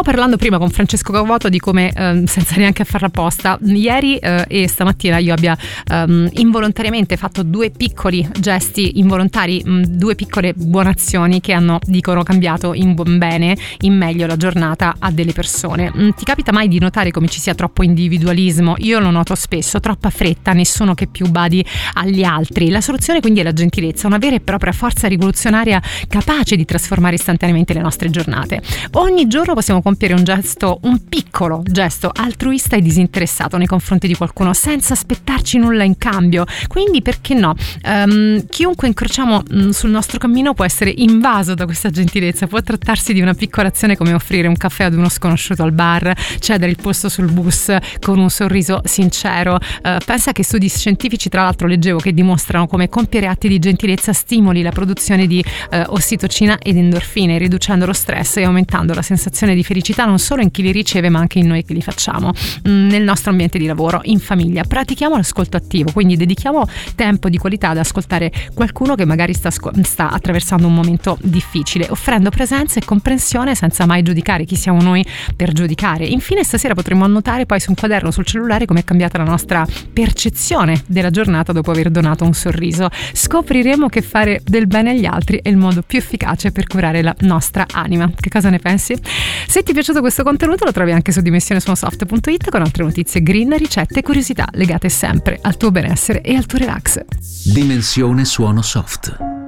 Stavo parlando prima con Francesco Cavoto di come, senza neanche farla apposta, ieri e stamattina io abbia involontariamente fatto due piccoli gesti involontari, due piccole buone azioni che hanno, dicono, cambiato in buon bene, in meglio la giornata a delle persone. Ti capita mai di notare come ci sia troppo individualismo? Io lo noto spesso, troppa fretta, nessuno che più badi agli altri. La soluzione quindi è la gentilezza, una vera e propria forza rivoluzionaria capace di trasformare istantaneamente le nostre giornate. Ogni giorno possiamo compiere un piccolo gesto altruista e disinteressato nei confronti di qualcuno senza aspettarci nulla in cambio. Quindi perché no? Chiunque incrociamo sul nostro cammino può essere invaso da questa gentilezza. Può trattarsi di una piccola azione come offrire un caffè ad uno sconosciuto al bar, cedere il posto sul bus con un sorriso sincero. Pensa che studi scientifici, tra l'altro, leggevo, che dimostrano come compiere atti di gentilezza stimoli la produzione di ossitocina ed endorfine, riducendo lo stress e aumentando la sensazione di felicità non solo in chi li riceve ma anche in noi che li facciamo. Nel nostro ambiente di lavoro, in famiglia, pratichiamo l'ascolto attivo, quindi dedichiamo tempo di qualità ad ascoltare qualcuno che magari sta attraversando un momento difficile, offrendo presenza e comprensione senza mai giudicare. Chi siamo noi per giudicare? Infine, stasera potremo annotare poi su un quaderno sul cellulare come è cambiata la nostra percezione della giornata dopo aver donato un sorriso. Scopriremo che fare del bene agli altri è il modo più efficace per curare la nostra anima. Che cosa ne pensi? Se ti è piaciuto questo contenuto lo trovi anche su dimensionesuonosoft.it con altre notizie green, ricette e curiosità legate sempre al tuo benessere e al tuo relax. Dimensione Suono Soft.